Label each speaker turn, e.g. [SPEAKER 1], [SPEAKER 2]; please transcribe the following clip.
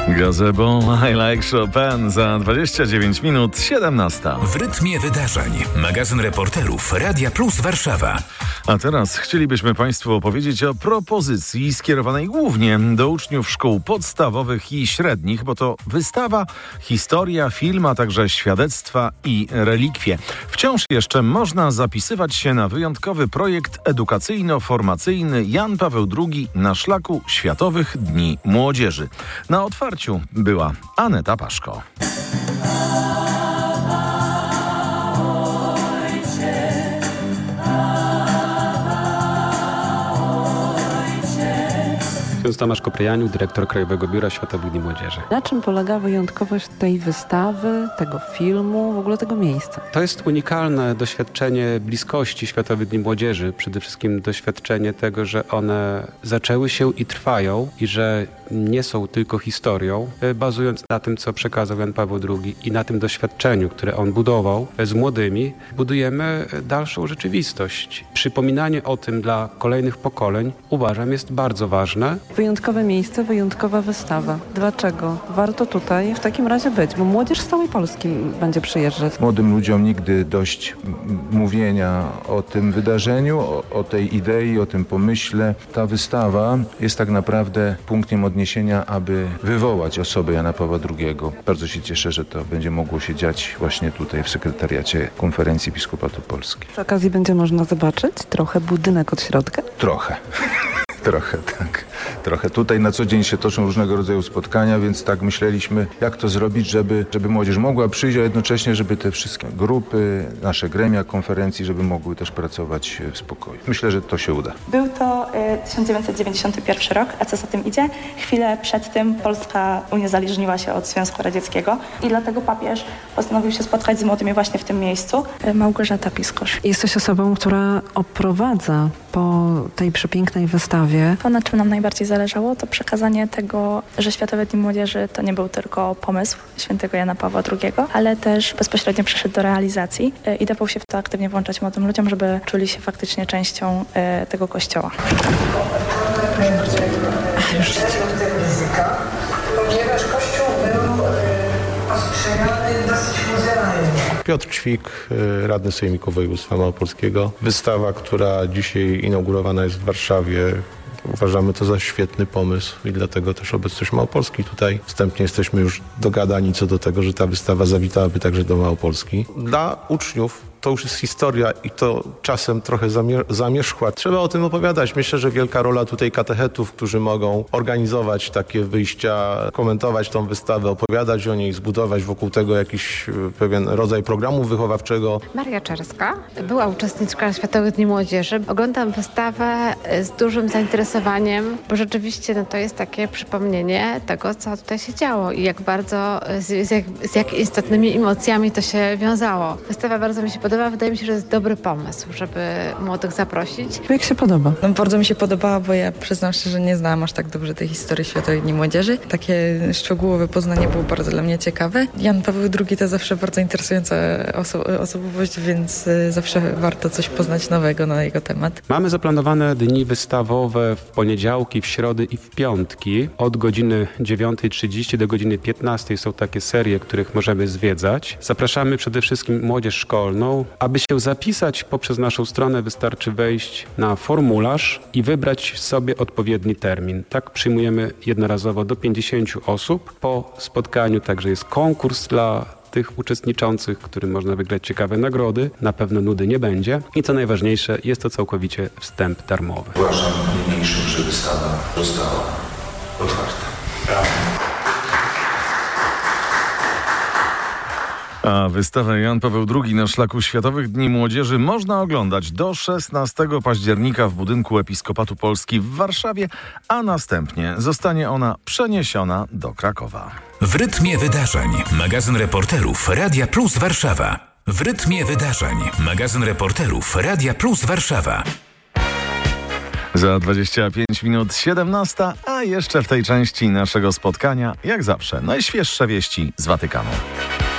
[SPEAKER 1] Gazebo I Like Chopin za 29 minut 17.
[SPEAKER 2] W rytmie wydarzeń. Magazyn reporterów Radia Plus Warszawa.
[SPEAKER 1] A teraz chcielibyśmy Państwu opowiedzieć o propozycji skierowanej głównie do uczniów szkół podstawowych i średnich, bo to wystawa, historia, film, a także świadectwa i relikwie. Wciąż jeszcze można zapisywać się na wyjątkowy projekt edukacyjno-formacyjny Jan Paweł II na szlaku Światowych Dni Młodzieży. Na otwarciu była Aneta Paszko.
[SPEAKER 3] Ksiądz Tomasz Kopryjaniuk, dyrektor Krajowego Biura Światowych Dni Młodzieży.
[SPEAKER 4] Na czym polega wyjątkowość tej wystawy, tego filmu, w ogóle tego miejsca?
[SPEAKER 3] To jest unikalne doświadczenie bliskości Światowych Dni Młodzieży. Przede wszystkim doświadczenie tego, że one zaczęły się i trwają i że nie są tylko historią. Bazując na tym, co przekazał Jan Paweł II i na tym doświadczeniu, które on budował z młodymi, budujemy dalszą rzeczywistość. Przypominanie o tym dla kolejnych pokoleń, uważam, jest bardzo ważne.
[SPEAKER 4] Wyjątkowe miejsce, wyjątkowa wystawa. Dlaczego warto tutaj w takim razie być? Bo młodzież z całej Polski będzie przyjeżdżać.
[SPEAKER 5] Młodym ludziom nigdy dość mówienia o tym wydarzeniu, o tej idei, o tym pomyśle. Ta wystawa jest tak naprawdę punktem odniesienia, aby wywołać osobę Jana Pawła II. Bardzo się cieszę, że to będzie mogło się dziać właśnie tutaj w sekretariacie Konferencji Episkopatu Polski.
[SPEAKER 4] Przy okazji będzie można zobaczyć trochę budynek od środka?
[SPEAKER 5] Trochę. Trochę, tak. Trochę. Tutaj na co dzień się toczą różnego rodzaju spotkania, więc tak myśleliśmy, jak to zrobić, żeby młodzież mogła przyjść, a jednocześnie, żeby te wszystkie grupy, nasze gremia konferencji, żeby mogły też pracować w spokoju. Myślę, że to się uda.
[SPEAKER 6] Był to 1991 rok, a co za tym idzie? Chwilę przed tym Polska uniezależniła się od Związku Radzieckiego i dlatego papież postanowił się spotkać z młodymi właśnie w tym miejscu. Małgorzata Piskosz.
[SPEAKER 4] Jesteś osobą, która oprowadza po tej przepięknej wystawie.
[SPEAKER 6] To, na czym nam najbardziej zależało, to przekazanie tego, że Światowe Dni Młodzieży to nie był tylko pomysł świętego Jana Pawła II, ale też bezpośrednio przeszedł do realizacji i dawał się w to aktywnie włączać młodym ludziom, żeby czuli się faktycznie częścią tego kościoła.
[SPEAKER 7] Ponieważ kościół był postrzegany dosyć muzealnie.
[SPEAKER 8] Piotr Ćwik, radny sejmiku województwa małopolskiego. Wystawa, która dzisiaj inaugurowana jest w Warszawie. Uważamy to za świetny pomysł i dlatego też obecność Małopolski tutaj. Wstępnie jesteśmy już dogadani co do tego, że ta wystawa zawitałaby także do Małopolski. Dla uczniów to już jest historia i to czasem trochę zamierzchła. Trzeba o tym opowiadać. Myślę, że wielka rola tutaj katechetów, którzy mogą organizować takie wyjścia, komentować tą wystawę, opowiadać o niej, zbudować wokół tego jakiś pewien rodzaj programu wychowawczego.
[SPEAKER 9] Maria Czerska, była uczestniczka Światowych Dni Młodzieży. Oglądam wystawę z dużym zainteresowaniem, bo rzeczywiście to jest takie przypomnienie tego, co tutaj się działo i jak bardzo, z jak istotnymi emocjami to się wiązało. Wystawa bardzo mi się podoba. Wydaje mi się, że jest dobry pomysł, żeby młodych zaprosić.
[SPEAKER 4] Jak się podoba?
[SPEAKER 10] Bardzo mi się podobała, bo ja przyznam szczerze, że nie znałam aż tak dobrze tej historii Światowych Dni Młodzieży. Takie szczegółowe poznanie było bardzo dla mnie ciekawe. Jan Paweł II to zawsze bardzo interesująca osobowość, więc zawsze warto coś poznać nowego na jego temat.
[SPEAKER 3] Mamy zaplanowane dni wystawowe w poniedziałki, w środy i w piątki. Od godziny 9:30 do godziny 15 są takie serie, których możemy zwiedzać. Zapraszamy przede wszystkim młodzież szkolną. Aby się zapisać poprzez naszą stronę, wystarczy wejść na formularz i wybrać sobie odpowiedni termin. Tak przyjmujemy jednorazowo do 50 osób. Po spotkaniu także jest konkurs dla tych uczestniczących, którym można wygrać ciekawe nagrody. Na pewno nudy nie będzie. I co najważniejsze, jest to całkowicie wstęp darmowy.
[SPEAKER 5] Uważam niniejszym, że wystawa została otwarta.
[SPEAKER 1] A wystawę Jan Paweł II na szlaku Światowych Dni Młodzieży można oglądać do 16 października w budynku Episkopatu Polski w Warszawie, a następnie zostanie ona przeniesiona do Krakowa.
[SPEAKER 2] W rytmie wydarzeń. Magazyn reporterów Radia Plus Warszawa. W rytmie wydarzeń. Magazyn reporterów Radia Plus Warszawa.
[SPEAKER 1] Za 25 minut 17, a jeszcze w tej części naszego spotkania, jak zawsze, najświeższe wieści z Watykanu.